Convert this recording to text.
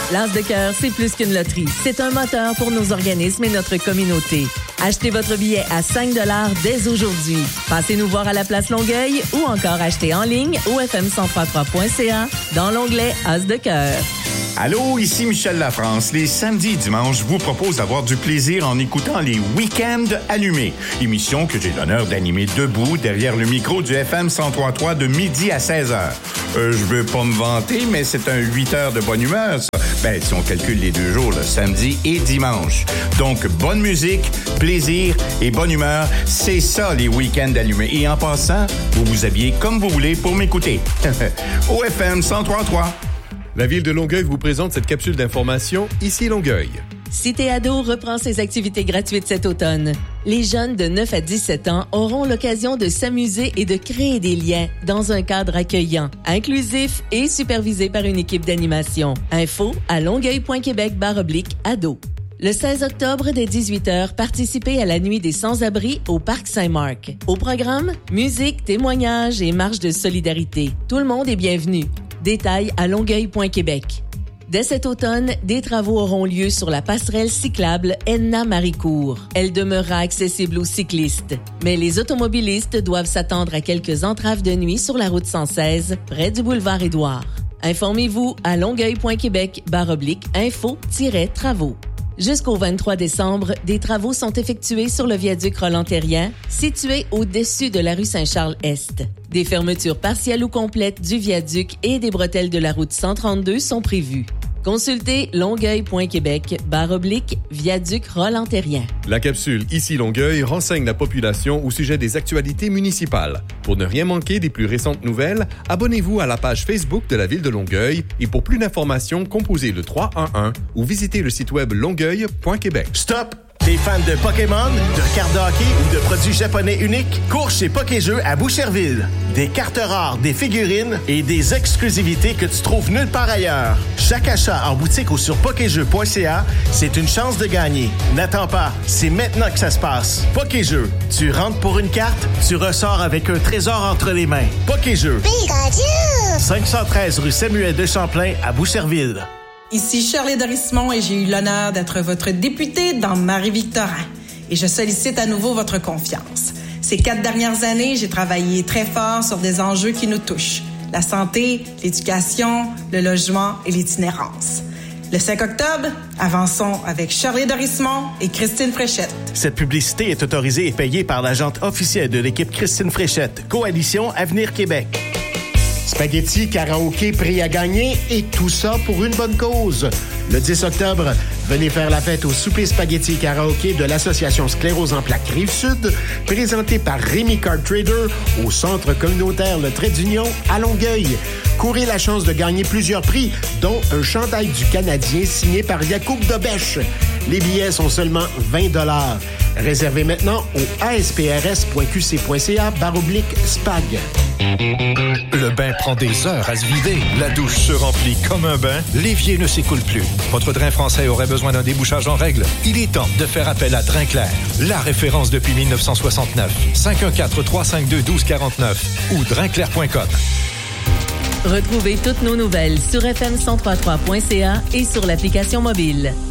L'As de cœur, c'est plus qu'une loterie. C'est un moteur pour nos organismes et notre communauté. Achetez votre billet à 5 $ dès aujourd'hui. Passez nous voir à la place Longueuil ou encore achetez en ligne au fm1033.ca dans l'onglet As de cœur. Allô, ici Michel Lafrance. Les samedis et dimanches, je vous propose d'avoir du plaisir en écoutant les Week-ends allumés. Émission que j'ai l'honneur d'animer debout derrière le micro du FM 103.3 de midi à 16h. Je veux pas me vanter, mais c'est un 8 heures de bonne humeur, ça. Ben, si on calcule les 2 jours, le samedi et dimanche. Donc, bonne musique, plaisir et bonne humeur, c'est ça, les Week-ends allumés. Et en passant, vous vous habillez comme vous voulez pour m'écouter. Au FM 103.3. La Ville de Longueuil vous présente cette capsule d'information Ici Longueuil. Cité Ado reprend ses activités gratuites cet automne. Les jeunes de 9 à 17 ans auront l'occasion de s'amuser et de créer des liens dans un cadre accueillant, inclusif et supervisé par une équipe d'animation. Info à longueuil.québec/ado. Le 16 octobre, dès 18h, participez à la Nuit des Sans-Abri au Parc Saint-Marc. Au programme, musique, témoignages et marche de solidarité. Tout le monde est bienvenu. Détails à longueuil.québec. Dès cet automne, des travaux auront lieu sur la passerelle cyclable Enna-Maricourt. Elle demeurera accessible aux cyclistes. Mais les automobilistes doivent s'attendre à quelques entraves de nuit sur la route 116, près du boulevard Édouard. Informez-vous à longueuil.québec/info-travaux. Jusqu'au 23 décembre, des travaux sont effectués sur le viaduc Roland-Terrien, situé au-dessus de la rue Saint-Charles-Est. Des fermetures partielles ou complètes du viaduc et des bretelles de la route 132 sont prévues. Consultez longueuil.québec/viaduc Roland-Terrien. La capsule Ici Longueuil renseigne la population au sujet des actualités municipales. Pour ne rien manquer des plus récentes nouvelles, abonnez-vous à la page Facebook de la Ville de Longueuil et pour plus d'informations, composez le 311 ou visitez le site web longueuil.québec. Stop! T'es fan de Pokémon, de cartes de hockey ou de produits japonais uniques? Cours chez Pokéjeux à Boucherville. Des cartes rares, des figurines et des exclusivités que tu trouves nulle part ailleurs. Chaque achat en boutique ou sur pokéjeux.ca, c'est une chance de gagner. N'attends pas, c'est maintenant que ça se passe. Pokéjeux, tu rentres pour une carte, tu ressors avec un trésor entre les mains. Pokéjeux. Pikachu! 513 rue Samuel de Champlain à Boucherville. Ici Shirley Dorismont et j'ai eu l'honneur d'être votre députée dans Marie-Victorin. Et je sollicite à nouveau votre confiance. Ces 4 dernières années, j'ai travaillé très fort sur des enjeux qui nous touchent. La santé, l'éducation, le logement et l'itinérance. Le 5 octobre, avançons avec Shirley Dorismont et Christine Fréchette. Cette publicité est autorisée et payée par l'agente officielle de l'équipe Christine Fréchette, Coalition Avenir Québec. Spaghetti, karaoké, prix à gagner et tout ça pour une bonne cause. Le 10 octobre, venez faire la fête au souper spaghetti karaoké de l'association Sclérose en plaques Rive-Sud, présenté par Rémi Card Trader au centre communautaire Le Trait d'Union à Longueuil. Courez la chance de gagner plusieurs prix, dont un chandail du Canadien signé par Yacoub Dobèche. Les billets sont seulement 20 $. Réservez maintenant au asprs.qc.ca/spag. Le bain prend des heures à se vider. La douche se remplit comme un bain. L'évier ne s'écoule plus. Votre drain français aurait besoin d'un débouchage en règle. Il est temps de faire appel à Drain-Clair. La référence depuis 1969. 514-352-1249 ou drainclair.com. Retrouvez toutes nos nouvelles sur fm1033.ca et sur l'application mobile.